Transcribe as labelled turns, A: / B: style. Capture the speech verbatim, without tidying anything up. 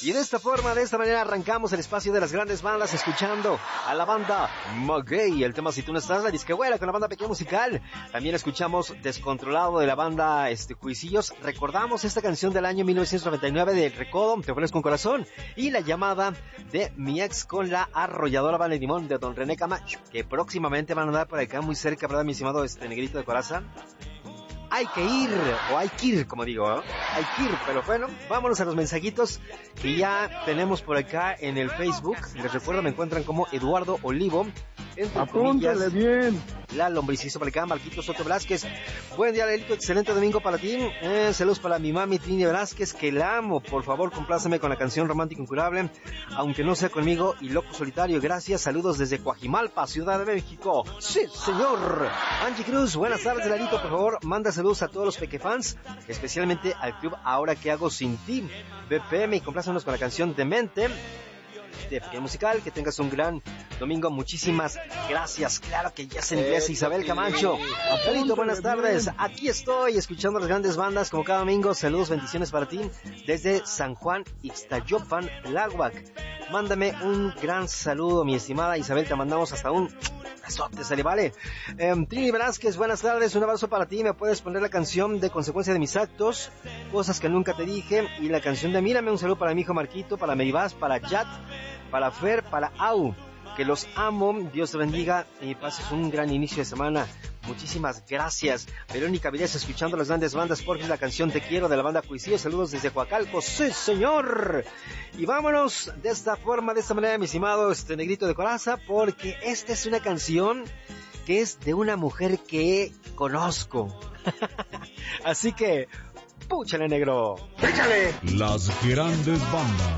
A: Y de esta forma, de esta manera arrancamos el espacio de las grandes bandas escuchando a la banda Maguey, el tema Si Tú No Estás, la disquehuela con la banda Pequeño Musical. También escuchamos Descontrolado de la banda este, Juicillos. Recordamos esta canción del año mil novecientos noventa y nueve de Recodo, Te Pones con Corazón. Y la llamada de Mi Ex con la arrolladora Banda Limón de Don René Camacho, que próximamente van a andar por acá muy cerca, ¿verdad, mi estimado este negrito de corazón? Hay que ir, o hay que ir, como digo, ¿no? Hay que ir, pero bueno, vámonos a los mensajitos que ya tenemos por acá en el Facebook. Les recuerdo, me encuentran como Eduardo Olivo, entre
B: Apúntale
A: comillas,
B: bien.
A: La Lombricizo por acá, Marquito Soto Velázquez. Buen día, Lelito, excelente domingo para ti. Eh, saludos para mi mami Trini Velázquez, que la amo. Por favor, compláceme con la canción Romántico Incurable, aunque no sea conmigo, y Loco Solitario. Gracias, saludos desde Coajimalpa, Ciudad de México. Sí, señor. Angie Cruz, buenas tardes, Lelito, por favor, manda saludos a todos los pequefans, especialmente al club Ahora Que Hago Sin Ti. B P M, y complácenos con la canción Demente de Pequeño Musical. Que tengas un gran domingo, muchísimas gracias. Claro que ya se empieza Isabel Camacho. Lelito, buenas tardes, aquí estoy escuchando las grandes bandas como cada domingo. Saludos, bendiciones para ti desde San Juan Ixtayopan, Tláhuac. Mándame un gran saludo, mi estimada Isabel, te mandamos hasta un besote, se le vale. Eh, Trini Velázquez, buenas tardes, un abrazo para ti. Me puedes poner la canción de Consecuencia de Mis Actos, Cosas que Nunca Te Dije, y la canción de Mírame. Un saludo para mi hijo Marquito, para Meribás, para Chat, para Fer, para Au, que los amo. Dios te bendiga y pases un gran inicio de semana. Muchísimas gracias. Verónica Vilés, escuchando las grandes bandas, porque es la canción Te Quiero de la banda Cuisillo. Saludos desde Coacalco. Sí, señor. Y vámonos de esta forma, de esta manera, mi estimado este negrito de coraza, porque esta es una canción que es de una mujer que conozco. Así que, púchale, negro.
C: Échale. Las grandes bandas.